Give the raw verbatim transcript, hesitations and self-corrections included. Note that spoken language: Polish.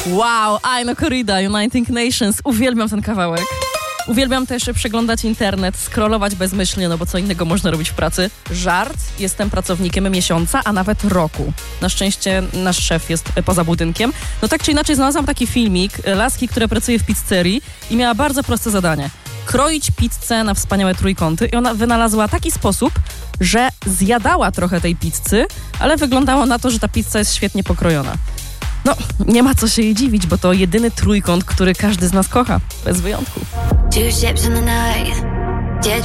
Wow, Aino Corrida, Uniting Nations. Uwielbiam ten kawałek. Uwielbiam też przeglądać internet, scrollować bezmyślnie, no bo co innego można robić w pracy. Żart, jestem pracownikiem miesiąca, a nawet roku. Na szczęście nasz szef jest poza budynkiem. No tak czy inaczej znalazłam taki filmik laski, która pracuje w pizzerii i miała bardzo proste zadanie. Kroić pizzę na wspaniałe trójkąty i ona wynalazła taki sposób, że zjadała trochę tej pizzy, ale wyglądało na to, że ta pizza jest świetnie pokrojona. No, nie ma co się jej dziwić, bo to jedyny trójkąt, który każdy z nas kocha, bez wyjątku. Two ships in the night,